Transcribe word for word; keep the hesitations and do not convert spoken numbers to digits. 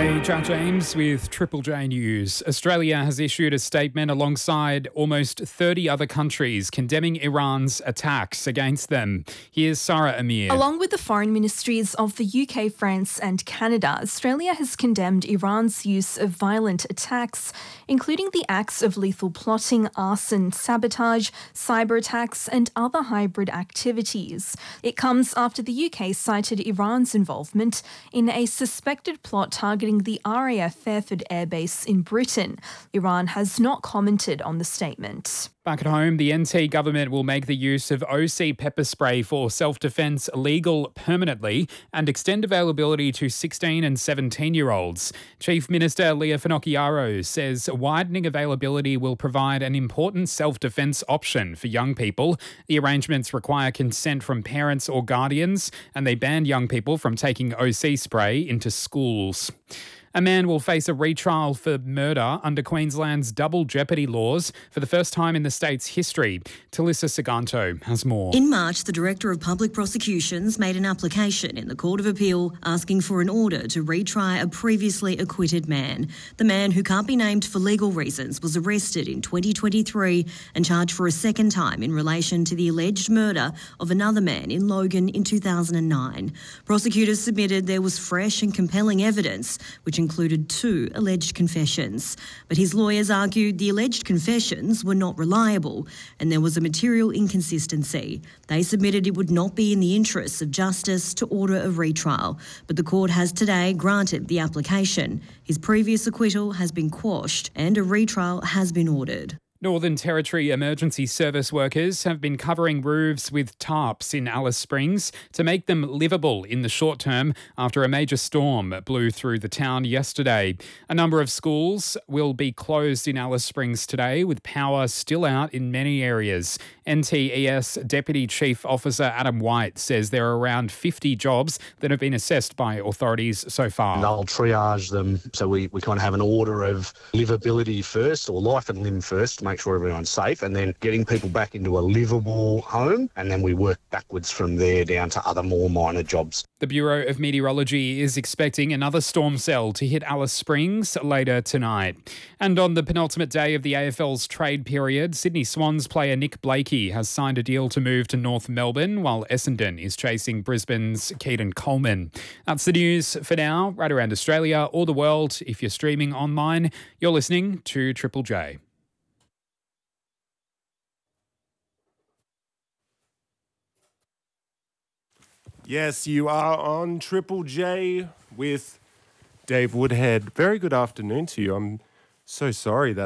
G'day, John James with Triple J News. Australia has issued a statement alongside almost thirty other countries condemning Iran's attacks against them. Here's Sarah Amir. Along with the foreign ministries of the U K, France and Canada, Australia has condemned Iran's use of violent attacks, including the acts of lethal plotting, arson, sabotage, cyber attacks and other hybrid activities. It comes after the U K cited Iran's involvement in a suspected plot targeting the R A F Fairford Air Base in Britain. Iran has not commented on the statement. Back at home, the N T government will make the use of O C pepper spray for self-defence legal permanently and extend availability to sixteen and seventeen-year-olds. Chief Minister Leah Finocchiaro says widening availability will provide an important self-defence option for young people. The arrangements require consent from parents or guardians, and they ban young people from taking O C spray into schools. A man will face a retrial for murder under Queensland's double jeopardy laws for the first time in the state's history. Talissa Saganto has more. In March, the Director of Public Prosecutions made an application in the Court of Appeal asking for an order to retry a previously acquitted man. The man, who can't be named for legal reasons, was arrested in twenty twenty-three and charged for a second time in relation to the alleged murder of another man in Logan in two thousand nine. Prosecutors submitted there was fresh and compelling evidence, which included two alleged confessions. But his lawyers argued the alleged confessions were not reliable and there was a material inconsistency. They submitted it would not be in the interests of justice to order a retrial, but the court has today granted the application. His previous acquittal has been quashed and a retrial has been ordered. Northern Territory emergency service workers have been covering roofs with tarps in Alice Springs to make them livable in the short term after a major storm blew through the town yesterday. A number of schools will be closed in Alice Springs today, with power still out in many areas. N T E S Deputy Chief Officer Adam White says there are around fifty jobs that have been assessed by authorities so far. And they'll triage them, so we, we kind of have an order of livability first, or life and limb first, to make sure everyone's safe, and then getting people back into a livable home, and then we work backwards from there down to other more minor jobs. The Bureau of Meteorology is expecting another storm cell to hit Alice Springs later tonight. And on the penultimate day of the A F L's trade period, Sydney Swans player Nick Blakey has signed a deal to move to North Melbourne, while Essendon is chasing Brisbane's Keaton Coleman. That's the news for now, right around Australia or the world. If you're streaming online, you're listening to Triple J. Yes, you are on Triple J with Dave Woodhead. Very good afternoon to you. I'm so sorry that